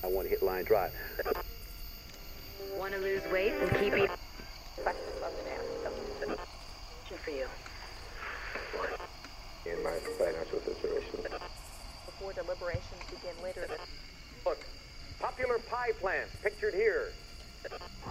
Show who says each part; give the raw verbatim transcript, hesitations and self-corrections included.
Speaker 1: I want to hit line drive.
Speaker 2: Want to lose weight and keep eating? For you.
Speaker 3: In my financial situation.
Speaker 4: Before deliberations begin later.
Speaker 1: Look, popular pie plants pictured here.